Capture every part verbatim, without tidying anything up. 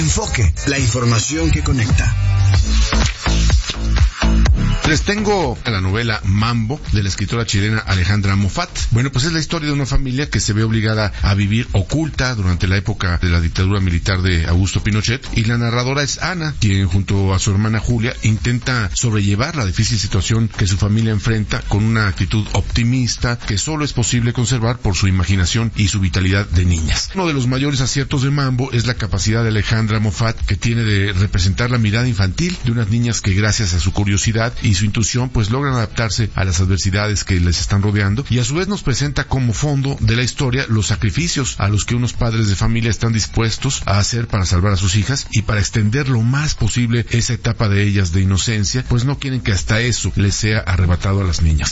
Enfoque, la información que conecta. Les tengo la novela Mambo, de la escritora chilena Alejandra Moffat. Bueno, pues es la historia de una familia que se ve obligada a vivir oculta durante la época de la dictadura militar de Augusto Pinochet, y la narradora es Ana, quien junto a su hermana Julia intenta sobrellevar la difícil situación que su familia enfrenta con una actitud optimista que solo es posible conservar por su imaginación y su vitalidad de niñas. Uno de los mayores aciertos de Mambo es la capacidad de Alejandra Moffat, que tiene de representar la mirada infantil de unas niñas que, gracias a su curiosidad y su intuición, pues logran adaptarse a las adversidades que les están rodeando, y a su vez nos presenta como fondo de la historia los sacrificios a los que unos padres de familia están dispuestos a hacer para salvar a sus hijas y para extender lo más posible esa etapa de ellas de inocencia, pues no quieren que hasta eso les sea arrebatado a las niñas.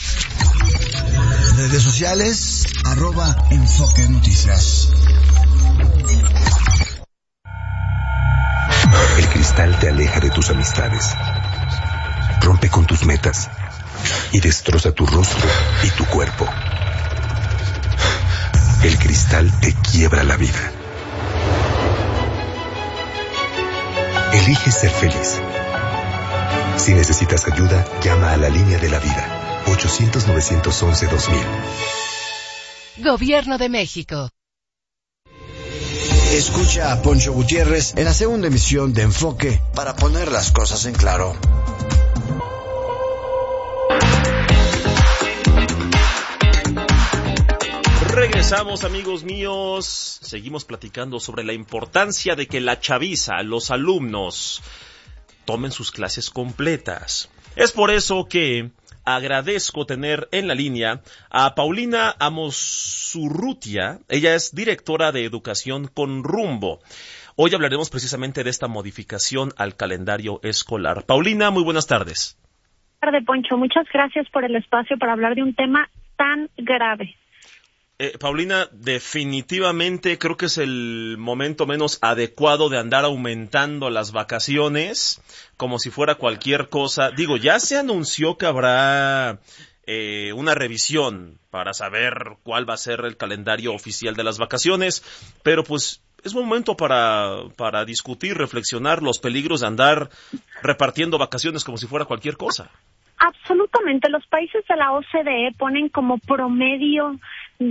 Redes sociales, arroba Enfoque Noticias. El cristal te aleja de tus amistades, rompe con tus metas y destroza tu rostro y tu cuerpo. El cristal te quiebra la vida. Elige ser feliz. Si necesitas ayuda, llama a la línea de la vida. ochocientos, novecientos once, dos mil. Gobierno de México. Escucha a Poncho Gutiérrez en la segunda emisión de Enfoque para poner las cosas en claro. Regresamos, amigos míos. Seguimos platicando sobre la importancia de que la chaviza, los alumnos, tomen sus clases completas. Es por eso que agradezco tener en la línea a Paulina Amosurrutia. Ella es directora de Educación con Rumbo. Hoy hablaremos precisamente de esta modificación al calendario escolar. Paulina, muy buenas tardes. Buenas tardes, Poncho. Muchas gracias por el espacio para hablar de un tema tan grave. Eh, Paulina, definitivamente creo que es el momento menos adecuado de andar aumentando las vacaciones como si fuera cualquier cosa. Digo, ya se anunció que habrá eh, una revisión para saber cuál va a ser el calendario oficial de las vacaciones, pero pues es momento para, para discutir, reflexionar los peligros de andar repartiendo vacaciones como si fuera cualquier cosa. Absolutamente. Los países de la O C D E ponen como promedio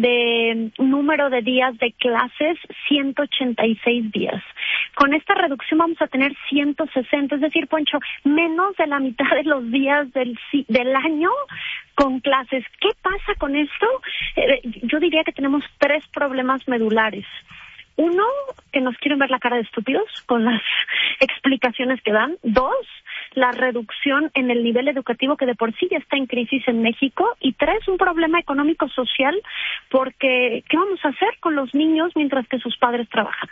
de número de días de clases ciento ochenta y seis días. Con esta reducción vamos a tener ciento sesenta, es decir, Poncho, menos de la mitad de los días del, del año con clases. ¿Qué pasa con esto? Eh, yo diría que tenemos tres problemas medulares. Uno, que nos quieren ver la cara de estúpidos con las explicaciones que dan. Dos, la reducción en el nivel educativo que de por sí ya está en crisis en México. Y tres, un problema económico-social porque ¿qué vamos a hacer con los niños mientras que sus padres trabajan?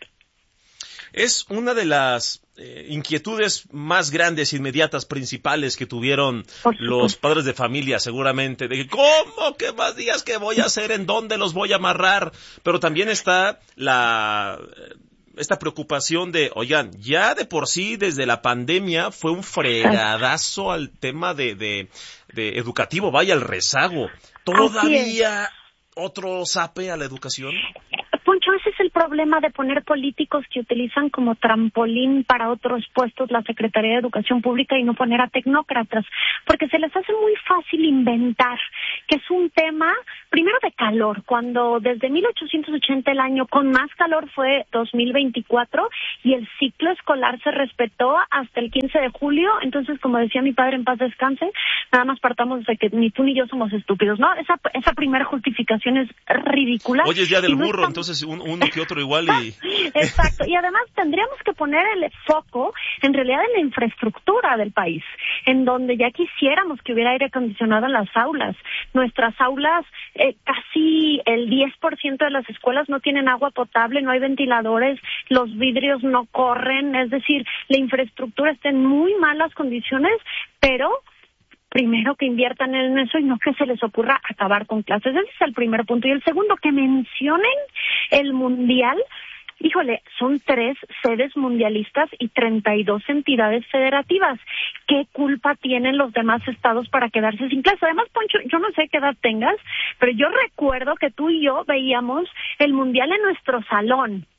Es una de las eh, inquietudes más grandes, inmediatas, principales que tuvieron los padres de familia, seguramente, de ¿cómo? ¿Qué más días que voy a hacer? ¿En dónde los voy a amarrar? Pero también está la esta preocupación de, oigan, ya de por sí desde la pandemia fue un fregadazo al tema de, de, de educativo, vaya el rezago. ¿Todavía otro zape a la educación? Poncho, ese es el problema de poner políticos que utilizan como trampolín para otros puestos la Secretaría de Educación Pública y no poner a tecnócratas, porque se les hace muy fácil inventar que es un tema, primero de calor, cuando desde mil ochocientos ochenta el año con más calor fue dos mil veinticuatro y el ciclo escolar se respetó hasta el quince de julio, entonces como decía mi padre en paz descanse, nada más partamos de que ni tú ni yo somos estúpidos, ¿no? Esa esa primera justificación es ridícula. Oye, es día del no burro, estamos... entonces un, uno que otro igual y... Exacto, y además tendríamos que poner el foco en realidad en la infraestructura del país, en donde ya quisiéramos que hubiera aire acondicionado en las aulas. Nuestras aulas, eh, casi el diez por ciento de las escuelas no tienen agua potable, no hay ventiladores, los vidrios no corren, es decir, la infraestructura está en muy malas condiciones, pero primero que inviertan en eso y no que se les ocurra acabar con clases. Ese es el primer punto. Y el segundo, que mencionen el mundial. Híjole, son tres sedes mundialistas y treinta y dos entidades federativas. ¿Qué culpa tienen los demás estados para quedarse sin clases? Además, Poncho, yo no sé qué edad tengas, pero yo recuerdo que tú y yo veíamos el mundial en nuestro salón.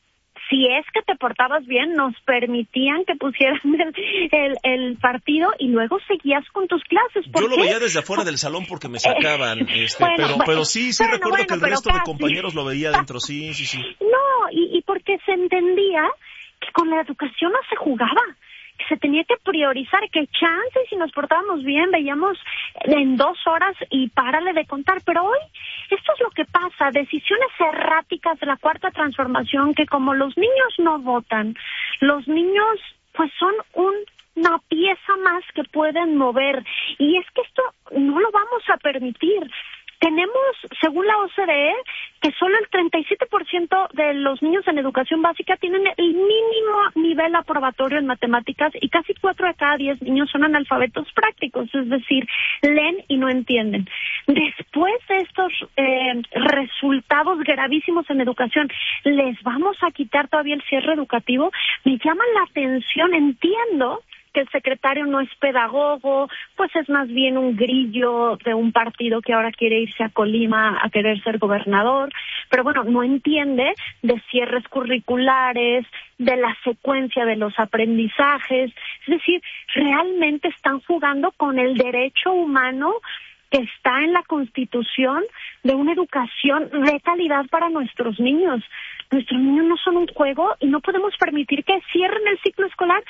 si es que te portabas bien, nos permitían que pusieran el, el, el partido y luego seguías con tus clases. ¿Por Yo qué? lo veía desde afuera del salón porque me sacaban, eh, este, bueno, pero, bueno, pero sí, sí bueno, recuerdo bueno, que el resto casi. de compañeros lo veía dentro, sí, sí, sí. No, y, y porque se entendía que con la educación no se jugaba, que se tenía que priorizar, que chance, si nos portábamos bien, veíamos en dos horas y párale de contar. Pero hoy, esto es lo que pasa, decisiones erráticas de la Cuarta Transformación, que como los niños no votan, los niños pues son un... una pieza más que pueden mover. Y es que esto no lo vamos a permitir. Tenemos, según la O C D E, que solo el treinta y siete por ciento de los niños en educación básica tienen el mínimo nivel aprobatorio en matemáticas y casi cuatro de cada diez niños son analfabetos prácticos, es decir, leen y no entienden. Después de estos eh, resultados gravísimos en educación, ¿les vamos a quitar todavía el cierre educativo? Me llama la atención, entiendo que el secretario no es pedagogo, pues es más bien un grillo de un partido que ahora quiere irse a Colima a querer ser gobernador, pero bueno, no entiende de cierres curriculares, de la secuencia de los aprendizajes, es decir, realmente están jugando con el derecho humano que está en la Constitución de una educación de calidad para nuestros niños. Nuestros niños no son un juego y no podemos permitir que cierren el ciclo escolar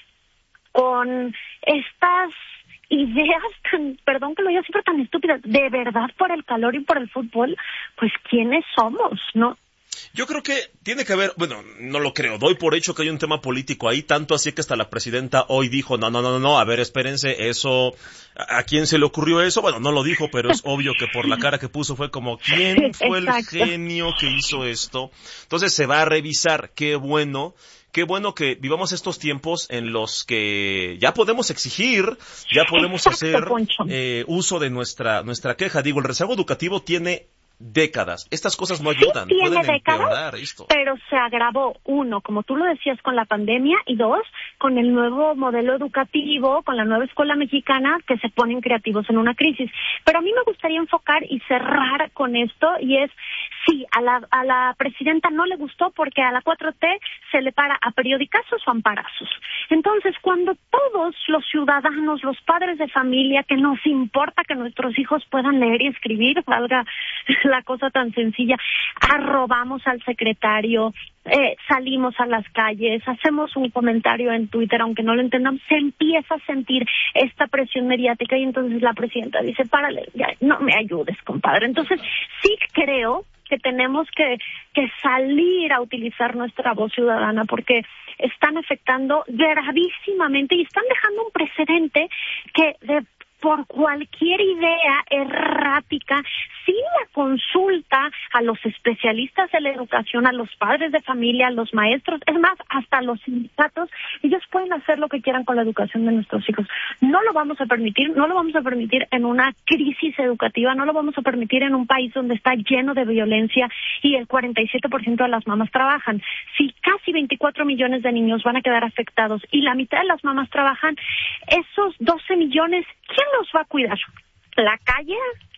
con estas ideas tan, perdón que lo diga así, pero tan estúpidas, de verdad por el calor y por el fútbol, pues ¿quiénes somos, no? Yo creo que tiene que haber, bueno, no lo creo, doy por hecho que hay un tema político ahí, tanto así que hasta la presidenta hoy dijo, no, no, no, no, no, a ver, espérense, eso, ¿a quién se le ocurrió eso? Bueno, no lo dijo, pero es obvio que por la cara que puso fue como, ¿quién fue el genio que hizo esto? Entonces se va a revisar, qué bueno. Qué bueno que vivamos estos tiempos en los que ya podemos exigir, ya podemos Exacto, hacer eh, uso de nuestra nuestra queja. Digo, el rezago educativo tiene décadas. Estas cosas no ayudan, sí, tiene pueden décadas, empeorar esto. Pero se agravó, uno, como tú lo decías, con la pandemia, y dos, con el nuevo modelo educativo, con la nueva escuela mexicana, que se ponen creativos en una crisis. Pero a mí me gustaría enfocar y cerrar con esto, y es, sí, a la, a la presidenta no le gustó porque a la cuatro T se le para a periodicazos o amparazos. Entonces, cuando todos los ciudadanos, los padres de familia, que nos importa que nuestros hijos puedan leer y escribir, valga la cosa tan sencilla, arrobamos al secretario, eh, salimos a las calles, hacemos un comentario en Twitter, aunque no lo entendamos, se empieza a sentir esta presión mediática y entonces la presidenta dice, párale, ya, no me ayudes, compadre. Entonces, sí creo que tenemos que, que salir a utilizar nuestra voz ciudadana porque están afectando gravísimamente y están dejando un precedente que de por cualquier idea errática, sin la consulta a los especialistas de la educación, a los padres de familia, a los maestros, es más, hasta a los sindicatos, ellos pueden hacer lo que quieran con la educación de nuestros hijos. No lo vamos a permitir, no lo vamos a permitir en una crisis educativa, no lo vamos a permitir en un país donde está lleno de violencia y el cuarenta y siete por ciento de las mamás trabajan. Si casi veinticuatro millones de niños van a quedar afectados y la mitad de las mamás trabajan, esos doce millones, ¿quién los va a cuidar? ¿La calle?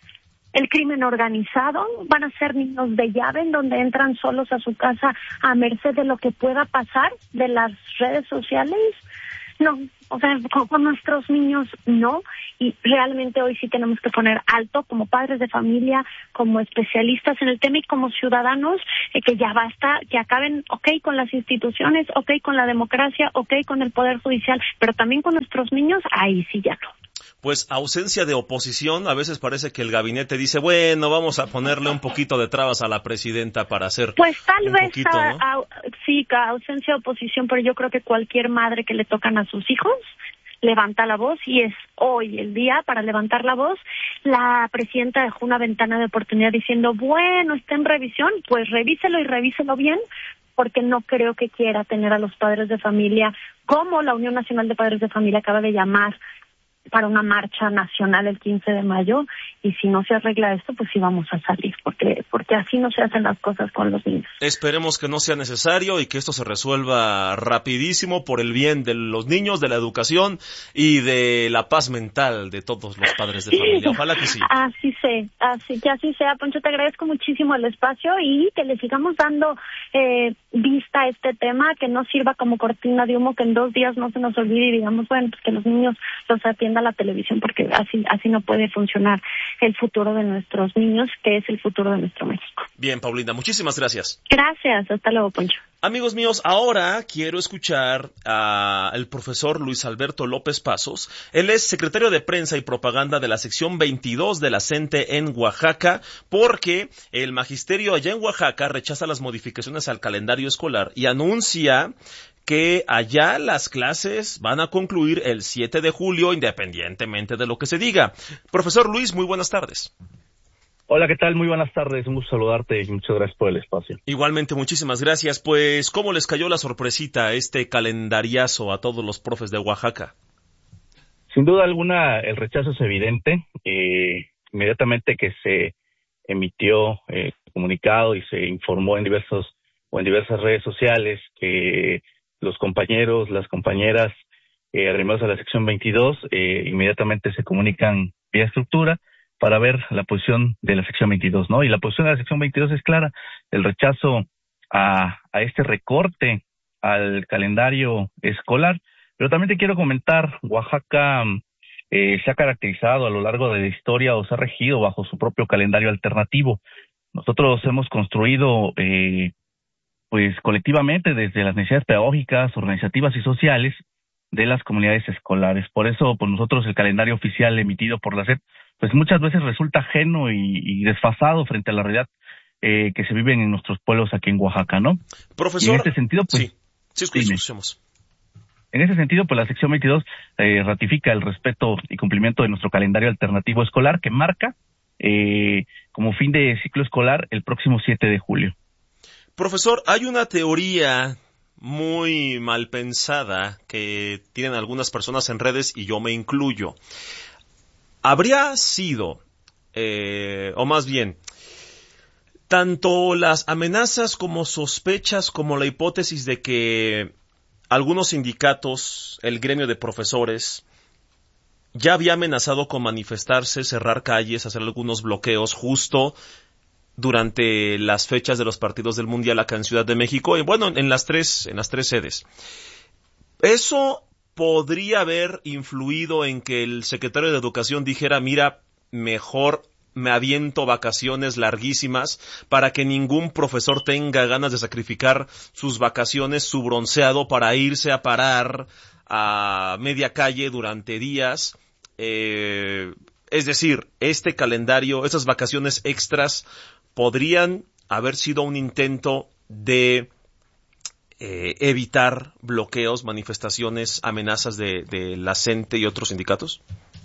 ¿El crimen organizado? ¿Van a ser niños de llave en donde entran solos a su casa a merced de lo que pueda pasar de las redes sociales? No, o sea, con, con nuestros niños no, y realmente hoy sí tenemos que poner alto como padres de familia, como especialistas en el tema y como ciudadanos, eh, que ya basta, que acaben, ok, con las instituciones, ok, con la democracia, ok, con el Poder Judicial, pero también con nuestros niños, ahí sí ya no. Pues ausencia de oposición, a veces parece que el gabinete dice, bueno, vamos a ponerle un poquito de trabas a la presidenta para hacer Pues tal un vez, poquito, a, ¿no? a, sí, ausencia de oposición, pero yo creo que cualquier madre que le tocan a sus hijos levanta la voz y es hoy el día para levantar la voz. La presidenta dejó una ventana de oportunidad diciendo, bueno, está en revisión, pues revíselo y revíselo bien, porque no creo que quiera tener a los padres de familia, como la Unión Nacional de Padres de Familia acaba de llamar, para una marcha nacional el quince de mayo, y si no se arregla esto, pues sí vamos a salir, porque porque así no se hacen las cosas con los niños. Esperemos que no sea necesario y que esto se resuelva rapidísimo por el bien de los niños, de la educación y de la paz mental de todos los padres de familia. Ojalá que sí. Así sea, así que así sea. Poncho, te agradezco muchísimo el espacio y que le sigamos dando eh, vista a este tema, que no sirva como cortina de humo, que en dos días no se nos olvide y digamos, bueno, pues que los niños los atienda la televisión, porque así así no puede funcionar el futuro de nuestros niños, que es el futuro de nuestro México. Bien, Paulina, muchísimas gracias. Gracias, hasta luego, Poncho. Amigos míos, ahora quiero escuchar al profesor Luis Alberto López Pasos. Él es secretario de Prensa y Propaganda de la sección veintidós de la CENTE en Oaxaca, porque el magisterio allá en Oaxaca rechaza las modificaciones al calendario escolar y anuncia que allá las clases van a concluir el siete de julio, independientemente de lo que se diga. Profesor Luis, muy buenas tardes. Hola, ¿qué tal? Muy buenas tardes, un gusto saludarte y muchas gracias por el espacio. Igualmente, muchísimas gracias. Pues, ¿cómo les cayó la sorpresita, este calendariazo a todos los profes de Oaxaca? Sin duda alguna, el rechazo es evidente. Eh, inmediatamente que se emitió el eh, comunicado y se informó en diversos o en diversas redes sociales que los compañeros, las compañeras eh, arrimados a la sección veintidós, eh, inmediatamente se comunican vía estructura para ver la posición de la sección veintidós, ¿no? Y la posición de la sección veintidós es clara, el rechazo a, a este recorte al calendario escolar. Pero también te quiero comentar, Oaxaca eh, se ha caracterizado a lo largo de la historia o se ha regido bajo su propio calendario alternativo. Nosotros hemos construido, eh, pues colectivamente, desde las necesidades pedagógicas, organizativas y sociales de las comunidades escolares. Por eso, pues nosotros el calendario oficial emitido por la S E P pues muchas veces resulta ajeno y, y desfasado frente a la realidad eh, que se viven en nuestros pueblos aquí en Oaxaca, ¿no? Profesor, y en este sentido, pues, sí, sí escuchemos. En ese sentido, pues la sección veintidós eh, ratifica el respeto y cumplimiento de nuestro calendario alternativo escolar que marca eh, como fin de ciclo escolar el próximo siete de julio. Profesor, hay una teoría muy mal pensada que tienen algunas personas en redes y yo me incluyo. Habría sido, eh, o más bien, tanto las amenazas como sospechas como la hipótesis de que algunos sindicatos, el gremio de profesores, ya había amenazado con manifestarse, cerrar calles, hacer algunos bloqueos justo durante las fechas de los partidos del Mundial acá en Ciudad de México, y bueno, en las tres, en las tres sedes. Eso podría haber influido en que el secretario de Educación dijera, mira, mejor me aviento vacaciones larguísimas para que ningún profesor tenga ganas de sacrificar sus vacaciones, su bronceado, para irse a parar a media calle durante días. Eh, es decir, este calendario, estas vacaciones extras podrían haber sido un intento de eh, evitar bloqueos, manifestaciones, amenazas de, de la CENTE y otros sindicatos.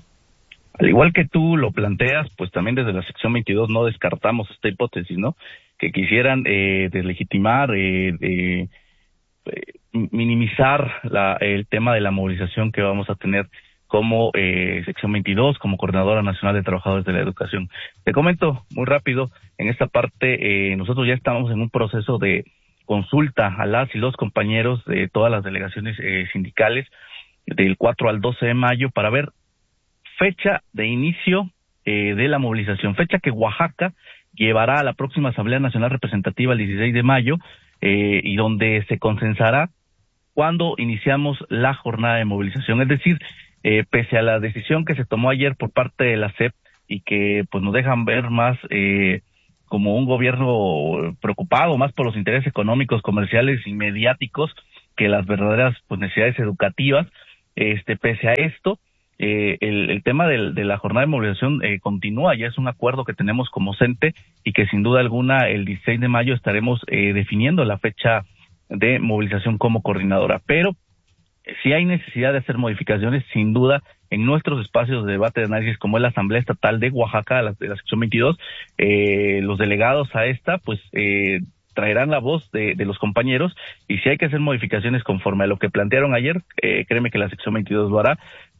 Al igual que tú lo planteas, pues también desde la sección veintidós no descartamos esta hipótesis, ¿no? Que quisieran eh, deslegitimar, eh, de, eh, minimizar la, el tema de la movilización que vamos a tener como eh, sección veintidós, como Coordinadora Nacional de Trabajadores de la Educación. Te comento muy rápido, en esta parte eh, nosotros ya estamos en un proceso de consulta a las y los compañeros de todas las delegaciones eh, sindicales del cuatro al doce de mayo para ver fecha de inicio eh, de la movilización, fecha que Oaxaca llevará a la próxima Asamblea Nacional Representativa el dieciséis de mayo eh, y donde se consensará cuando iniciamos la jornada de movilización. Es decir, eh, pese a la decisión que se tomó ayer por parte de la S E P y que pues nos dejan ver más eh, como un gobierno preocupado más por los intereses económicos, comerciales y mediáticos que las verdaderas pues necesidades educativas, este pese a esto, Eh, el, el tema del, de la jornada de movilización eh, continúa, ya es un acuerdo que tenemos como CENTE y que sin duda alguna el dieciséis de mayo estaremos eh, definiendo la fecha de movilización como coordinadora. Pero eh, si hay necesidad de hacer modificaciones, sin duda, en nuestros espacios de debate de análisis como es la Asamblea Estatal de Oaxaca, la, de la sección veintidós, eh, los delegados a esta, pues eh, traerán la voz de, de los compañeros y si hay que hacer modificaciones conforme a lo que plantearon ayer, eh, créeme que la sección veintidós lo hará,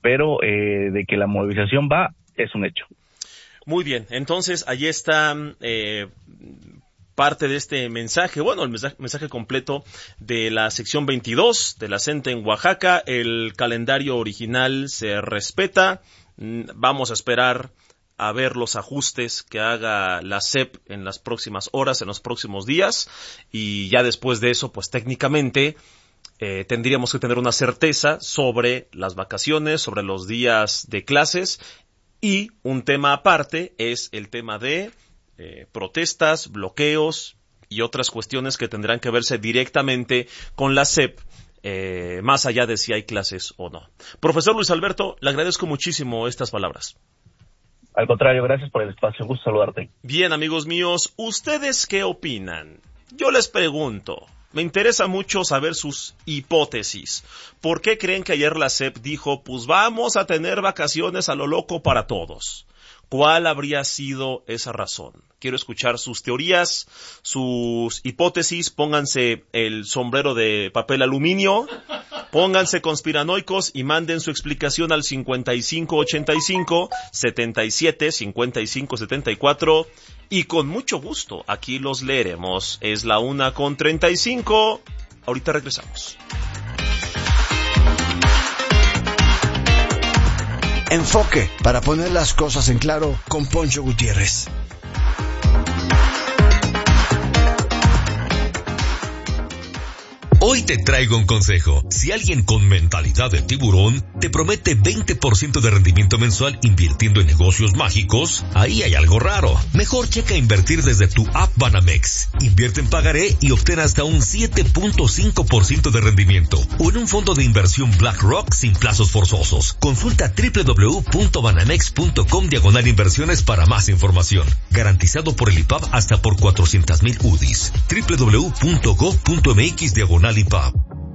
pero eh, de que la movilización va, es un hecho. Muy bien, entonces allí está eh, parte de este mensaje, bueno, el mensaje, mensaje completo de la sección veintidós de la C E N T E en Oaxaca. El calendario original se respeta. Vamos a esperar a ver los ajustes que haga la S E P en las próximas horas, en los próximos días, y ya después de eso, pues técnicamente eh, tendríamos que tener una certeza sobre las vacaciones, sobre los días de clases. Y un tema aparte es el tema de eh, protestas, bloqueos y otras cuestiones que tendrán que verse directamente con la S E P, eh, más allá de si hay clases o no. Profesor Luis Alberto, le agradezco muchísimo estas palabras. Al contrario, gracias por el espacio, gusto saludarte. Bien, amigos míos, ¿ustedes qué opinan? Yo les pregunto. Me interesa mucho saber sus hipótesis. ¿Por qué creen que ayer la S E P dijo, pues vamos a tener vacaciones a lo loco para todos? ¿Cuál habría sido esa razón? Quiero escuchar sus teorías, sus hipótesis. Pónganse el sombrero de papel aluminio, pónganse conspiranoicos y manden su explicación al cincuenta y cinco ochenta y cinco setenta y siete cincuenta y cinco setenta y cuatro. Y con mucho gusto, aquí los leeremos. Es la una con treinta y cinco. Ahorita regresamos. Enfoque, para poner las cosas en claro, con Poncho Gutiérrez. Hoy te traigo un consejo. Si alguien con mentalidad de tiburón te promete veinte por ciento de rendimiento mensual invirtiendo en negocios mágicos, ahí hay algo raro. Mejor checa invertir desde tu app Banamex. Invierte en pagaré y obtén hasta un siete punto cinco por ciento de rendimiento. O en un fondo de inversión BlackRock sin plazos forzosos. Consulta doble u doble u doble u punto banamex punto com diagonal inversiones para más información. Garantizado por el I P A B hasta por cuatrocientos mil U D Is. doble u doble u doble u punto gov punto mx diagonal I P A B.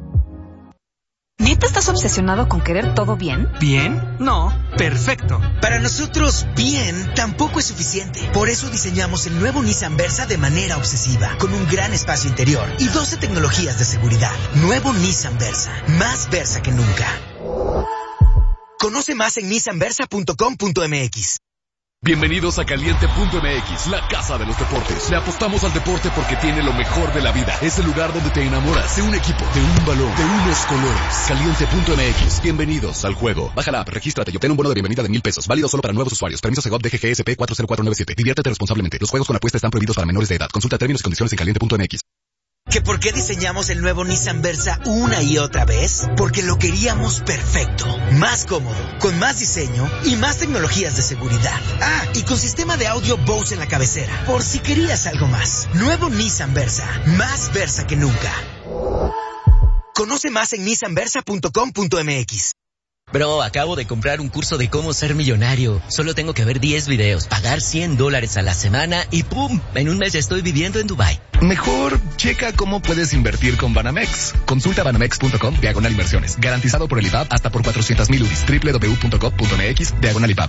¿Neta estás obsesionado con querer todo bien? ¿Bien? No, perfecto. Para nosotros, bien tampoco es suficiente. Por eso diseñamos el nuevo Nissan Versa de manera obsesiva, con un gran espacio interior y doce tecnologías de seguridad. Nuevo Nissan Versa, más Versa que nunca. Conoce más en nissan versa punto com punto mx. Bienvenidos a Caliente punto M X, la casa de los deportes. Le apostamos al deporte porque tiene lo mejor de la vida. Es el lugar donde te enamoras de un equipo, de un balón, de unos colores. Caliente punto M X. Bienvenidos al juego. Baja la app, regístrate y obtén un bono de bienvenida de mil pesos. Válido solo para nuevos usuarios. Permiso Segov D G G S P cuatro cero cuatro nueve siete. Diviértete responsablemente. Los juegos con apuesta están prohibidos para menores de edad. Consulta términos y condiciones en caliente punto M X. ¿Que por qué diseñamos el nuevo Nissan Versa una y otra vez? Porque lo queríamos perfecto, más cómodo, con más diseño y más tecnologías de seguridad. Ah, y con sistema de audio Bose en la cabecera, por si querías algo más. Nuevo Nissan Versa, más Versa que nunca. Conoce más en nissan versa punto com punto mx. Bro, acabo de comprar un curso de cómo ser millonario. Solo tengo que ver diez videos, pagar cien dólares a la semana y ¡pum! En un mes ya estoy viviendo en Dubái. Mejor checa cómo puedes invertir con Banamex. Consulta banamex punto com diagonal inversiones. Garantizado por el I P A B hasta por cuatrocientos mil U D I S. doble u doble u doble u punto gov punto mx diagonal I P A B.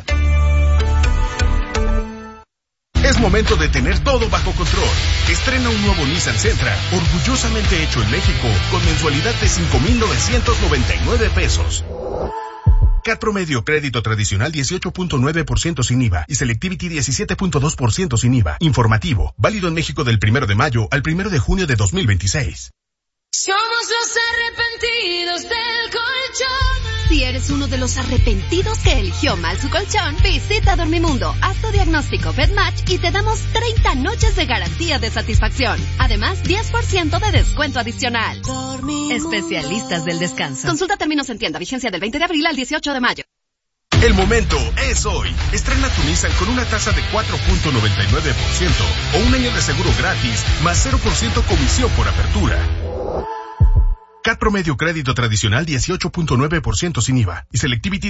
Es momento de tener todo bajo control. Estrena un nuevo Nissan Sentra, orgullosamente hecho en México, con mensualidad de cinco mil novecientos noventa y nueve pesos. C A T promedio crédito tradicional dieciocho punto nueve por ciento sin I V A y Selectivity diecisiete punto dos por ciento sin I V A. Informativo, válido en México del primero de mayo al primero de junio de dos mil veintiséis. Somos los arrepentidos del colchón. Si eres uno de los arrepentidos que eligió mal su colchón, visita Dormimundo, haz tu diagnóstico BedMatch y te damos treinta noches de garantía de satisfacción. Además, diez por ciento de descuento adicional. Dormimundo. Especialistas del descanso. Consulta términos en tienda, vigencia del veinte de abril al dieciocho de mayo. El momento es hoy. Estrena tu Nissan con una tasa de cuatro punto noventa y nueve por ciento o un año de seguro gratis, más cero por ciento comisión por apertura. C A T promedio crédito tradicional dieciocho punto nueve por ciento sin I V A y Selectivity